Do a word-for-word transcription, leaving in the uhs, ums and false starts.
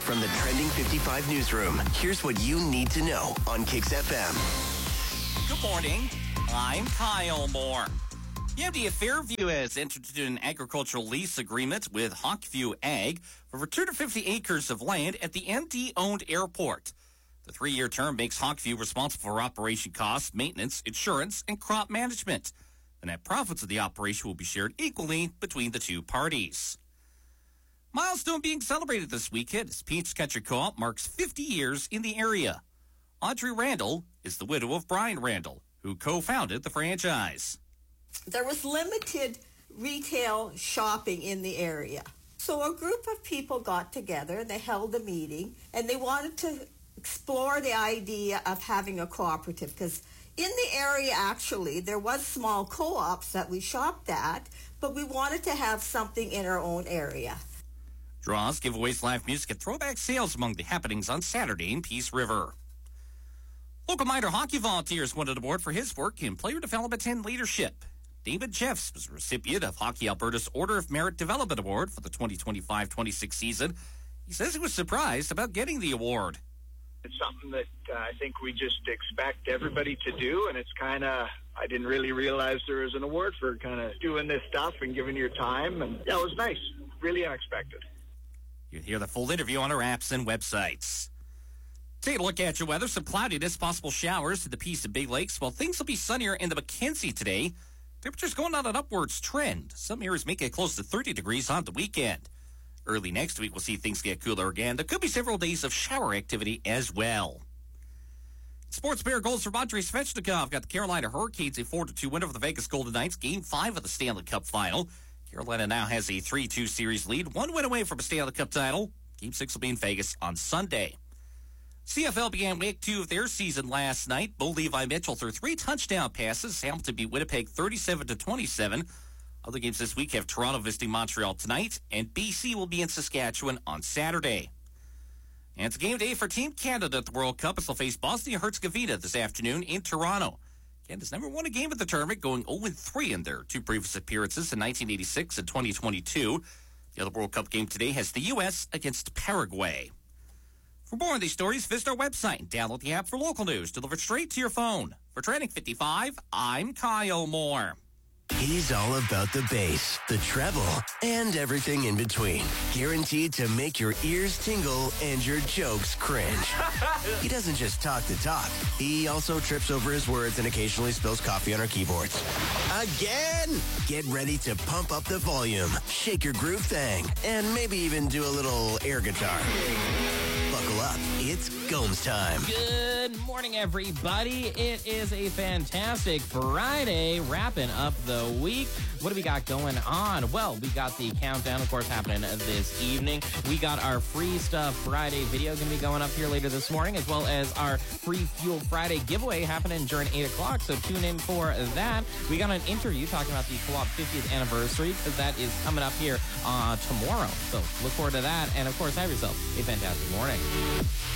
From the Trending fifty-five newsroom, here's what you need to know on Kix F M. Good morning. I'm Kyle Moore. The M D of Fairview has entered into an agricultural lease agreement with Hawkview Ag for over two hundred fifty acres of land at the M D-owned airport. The three-year term makes Hawkview responsible for operation costs, maintenance, insurance, and crop management. The net profits of the operation will be shared equally between the two parties. Milestone being celebrated this weekend as Peach Country Co-op marks fifty years in the area. Audrey Randall is the widow of Brian Randall, who co-founded the franchise. There was limited retail shopping in the area. So a group of people got together, they held a meeting, and they wanted to explore the idea of having a cooperative, because in the area, actually, there was small co-ops that we shopped at, but we wanted to have something in our own area. Draws, giveaways, live music, and throwback sales among the happenings on Saturday in Peace River. Local minor hockey volunteers won an award for his work in player development and leadership. David Jeffs was a recipient of Hockey Alberta's Order of Merit Development Award for the twenty twenty-five twenty-six season. He says he was surprised about getting the award. It's something that uh, I think we just expect everybody to do, and it's kind of, I didn't really realize there was an award for kind of doing this stuff and giving your time, and yeah, it was nice, really unexpected. You can hear the full interview on our apps and websites. Take a look at your weather. Some cloudiness, possible showers to the Peace and Big Lakes, while things will be sunnier in the Mackenzie today. Temperatures going on an upwards trend. Some areas make it close to thirty degrees on the weekend. Early next week, we'll see things get cooler again. There could be several days of shower activity as well. Sports Bear goals for Andrei Svechnikov. Got the Carolina Hurricanes a four to two win over the Vegas Golden Knights. Game five of the Stanley Cup Final. Carolina now has a three two series lead. One win away from a Stanley Cup title. Game six will be in Vegas on Sunday. C F L began week two of their season last night. Bo Levi Mitchell threw three touchdown passes. Hamilton beat Winnipeg thirty-seven to twenty-seven. Other games this week have Toronto visiting Montreal tonight, and B C will be in Saskatchewan on Saturday. And it's game day for Team Canada at the World Cup as they'll face Bosnia-Herzegovina this afternoon in Toronto. Canada's never won a game at the tournament, going oh and three in their two previous appearances in nineteen eighty-six and twenty twenty-two. The other World Cup game today has the U S against Paraguay. For more on these stories, visit our website and download the app for local news delivered straight to your phone. For Trending fifty-five, I'm Kyle Moore. He's all about the bass, the treble, and everything in between. Guaranteed to make your ears tingle and your jokes cringe. He doesn't just talk the talk. He also trips over his words and occasionally spills coffee on our keyboards. Again! Get ready to pump up the volume, shake your groove thing, and maybe even do a little air guitar. Buckle up. It's Gomes time. Good morning, everybody. It is a fantastic Friday, wrapping up the week. What do we got going on? Well, we got the countdown, of course, happening this evening. We got our Free Stuff Friday video going to be going up here later this morning, as well as our Free Fuel Friday giveaway happening during eight o'clock, so tune in for that. We got an interview talking about the co-op fiftieth anniversary, because that is coming up here uh, tomorrow. So look forward to that, and of course, have yourself a fantastic morning.